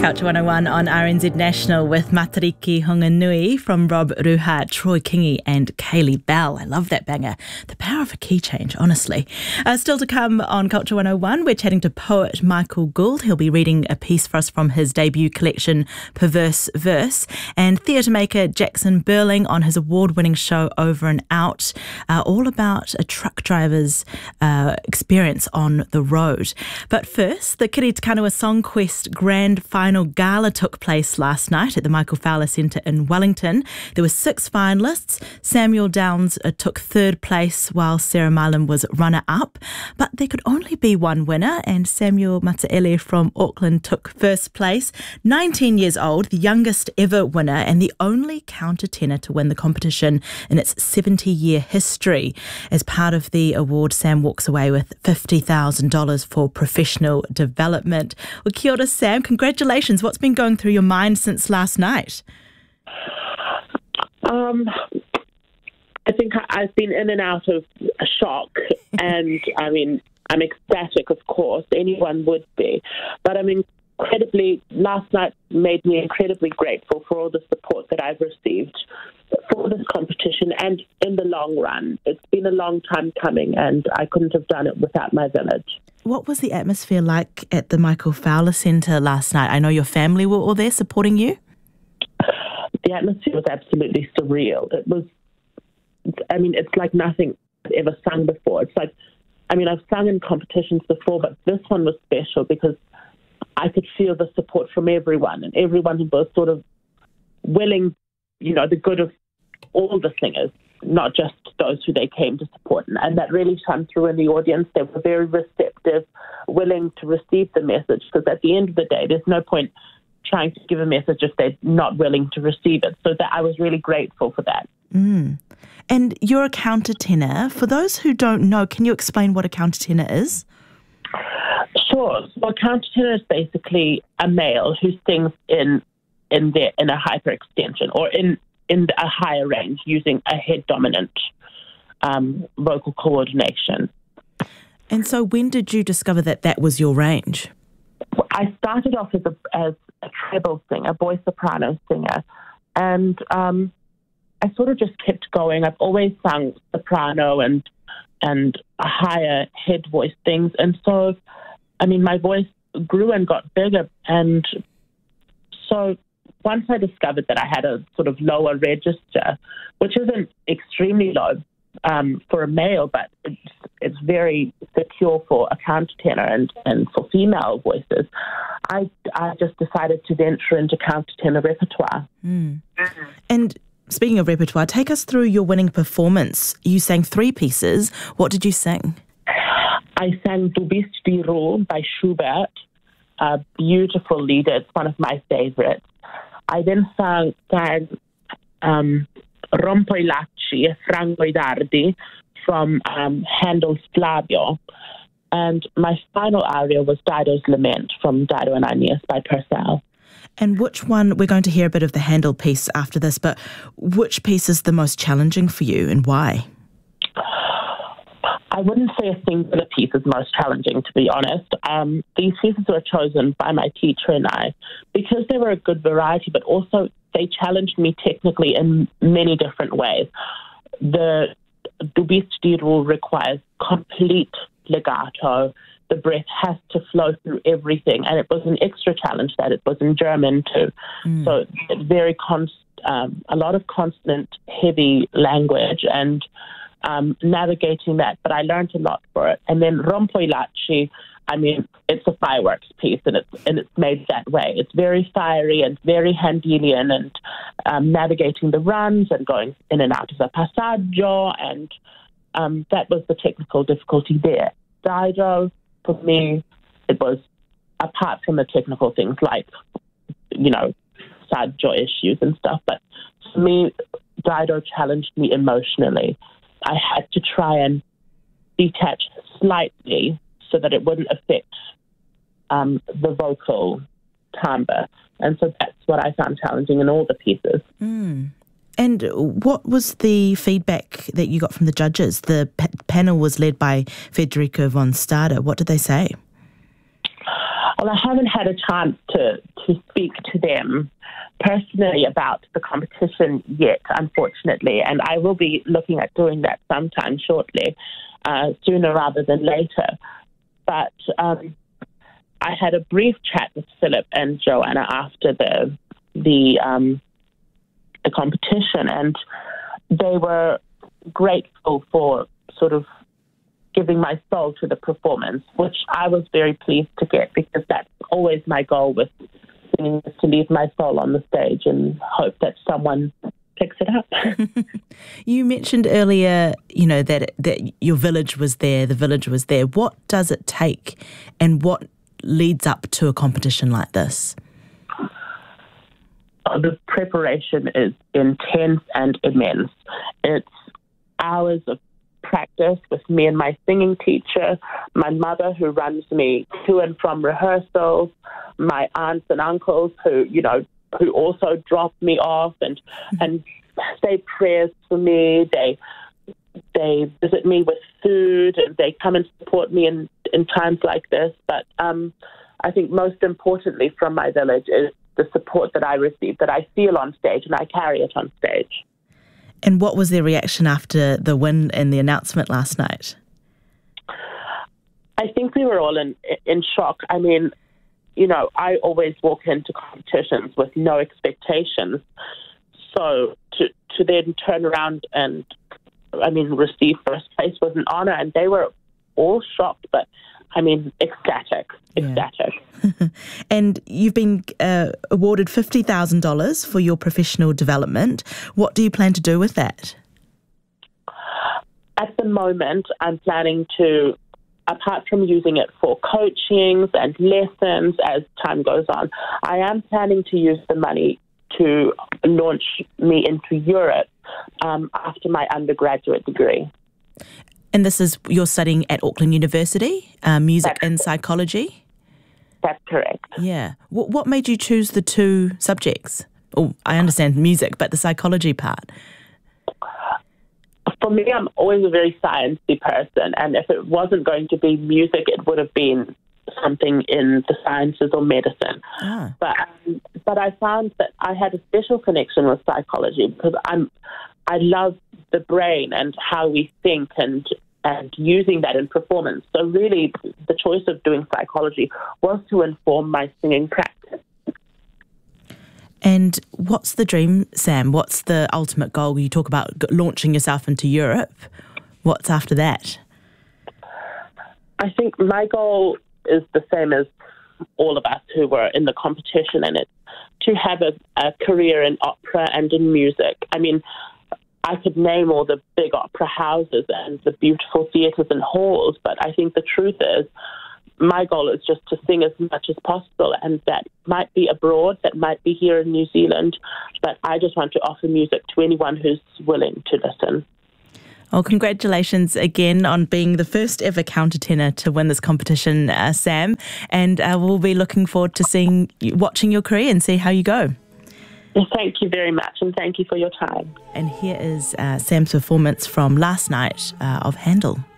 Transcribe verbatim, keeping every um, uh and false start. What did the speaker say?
Culture one oh one on R N Z National with Matariki Honganui from Rob Ruha, Troy Kingi and Kaylee Bell. I love that banger. The power of a key change, honestly. Uh, still to come on Culture one oh one, we're chatting to poet Michael Gould. He'll be reading a piece for us from his debut collection, Perverse Verse, and theatre maker Jackson Burling on his award-winning show Over and Out, uh, all about a truck driver's uh, experience on the road. But first, the Kiri Te Kanawa Song Quest Grand Final Gala took place last night at the Michael Fowler Centre in Wellington. There were six finalists. Samuel Downs uh, took third place while Sarah Marlin was runner-up. But there could only be one winner, and Samuel Mataele from Auckland took first place. nineteen years old, the youngest ever winner and the only countertenor to win the competition in its seventy-year history. As part of the award, Sam walks away with fifty thousand dollars for professional development. Well, kia ora, Sam. Congratulations. What's been going through your mind since last night? Um, I think I've been in and out of shock, and I mean, I'm ecstatic, of course. Anyone would be. But I'm incredibly, last night made me incredibly grateful for all the support that I've received for this competition and in the long run. It's been a long time coming, and I couldn't have done it without my village. What was the atmosphere like at the Michael Fowler Centre last night? I know your family were all there supporting you. The atmosphere was absolutely surreal. It was, I mean, it's like nothing I've ever sung before. It's like, I mean, I've sung in competitions before, but this one was special because I could feel the support from everyone, and everyone was sort of willing, you know, the good of all the singers, not just those who they came to support. And that really shone through in the audience. They were very receptive, willing to receive the message, because at the end of the day, there's no point trying to give a message if they're not willing to receive it. So that I was really grateful for that. Mm. And you're a countertenor. For those who don't know, can you explain what a countertenor is? Sure. Well, a countertenor is basically a male who sings in in their in a hyperextension or in in a higher range using a head dominant um, vocal coordination. And so, when did you discover that that was your range? I started off as a as a treble singer, boy soprano singer, and um, I sort of just kept going. I've always sung soprano and and a higher head voice things, and so I mean my voice grew and got bigger, and so once I discovered that I had a sort of lower register, which isn't extremely low um, for a male, but it's, it's very secure for a countertenor and, and for female voices, I, I just decided to venture into countertenor repertoire. Mm. And speaking of repertoire, take us through your winning performance. You sang three pieces. What did you sing? I sang Du bist die Ruhe by Schubert, a beautiful lied. It's one of my favorites. I then sang, sang um, Rompo i lacci e frango i dardi from um, Handel's Flavio. And my final aria was Dido's Lament from Dido and Aeneas by Purcell. And which one, we're going to hear a bit of the Handel piece after this, but which piece is the most challenging for you and why? I wouldn't say a singular piece is most challenging, to be honest. Um, these pieces were chosen by my teacher and I because they were a good variety, but also they challenged me technically in many different ways. The Du bist die Ruhe requires complete legato. The breath has to flow through everything, and it was an extra challenge that it was in German too. Mm. So it's very const, um, a lot of consonant-heavy language, and Um, navigating that, but I learned a lot for it. And then Rompo i lacci, I mean, it's a fireworks piece, and it's and it's made that way. It's very fiery and very Handelian, and um, navigating the runs and going in and out of the passaggio, and um, that was the technical difficulty there. Dido, for me, it was, apart from the technical things like, you know, passaggio issues and stuff, but for me, Dido challenged me emotionally. I had to try and detach slightly so that it wouldn't affect um, the vocal timbre. And so that's what I found challenging in all the pieces. Mm. And what was the feedback that you got from the judges? The pa- panel was led by Federico von Stade. What did they say? Well, I haven't had a chance to, to speak to them personally about the competition yet, unfortunately, and I will be looking at doing that sometime shortly, uh, sooner rather than later. But um, I had a brief chat with Philip and Joanna after the the um, the competition, and they were grateful for sort of giving my soul to the performance, which I was very pleased to get, because that's always my goal with singing, is to leave my soul on the stage and hope that someone picks it up. You mentioned earlier, you know, that that your village was there, the village was there. What does it take, and what leads up to a competition like this? Oh, the preparation is intense and immense. It's hours of practice with me and my singing teacher, my mother who runs me to and from rehearsals, my aunts and uncles who, you know, who also drop me off and and say prayers for me. They they visit me with food, and they come and support me in, in times like this. But um, I think most importantly from my village is the support that I receive, that I feel on stage, and I carry it on stage. And what was their reaction after the win and the announcement last night? I think we were all in in shock. I mean, you know, I always walk into competitions with no expectations. So to to then turn around and, I mean, receive first place was an honour, and they were all shocked, but I mean, ecstatic, ecstatic. Yeah. And you've been uh, awarded fifty thousand dollars for your professional development. What do you plan to do with that? At the moment, I'm planning to, apart from using it for coachings and lessons as time goes on, I am planning to use the money to launch me into Europe um, after my undergraduate degree. And this is, you're studying at Auckland University, uh, music That's and psychology? That's correct. Yeah. What, what made you choose the two subjects? Oh, I understand music, but the psychology part. For me, I'm always a very sciencey person, and if it wasn't going to be music, it would have been something in the sciences or medicine. Ah. But um, but I found that I had a special connection with psychology, because I'm I love the brain and how we think, and and using that in performance. So really, the choice of doing psychology was to inform my singing practice. And what's the dream, Sam? What's the ultimate goal? You talk about launching yourself into Europe. What's after that? I think my goal is the same as all of us who were in the competition, and it's to have a, a career in opera and in music. I mean, I could name all the big opera houses and the beautiful theatres and halls, but I think the truth is my goal is just to sing as much as possible, and that might be abroad, that might be here in New Zealand, but I just want to offer music to anyone who's willing to listen. Well, congratulations again on being the first ever countertenor to win this competition, uh, Sam, and uh, we'll be looking forward to seeing, watching your career and see how you go. Thank you very much, and thank you for your time. And here is uh, Sam's performance from last night uh, of Handel.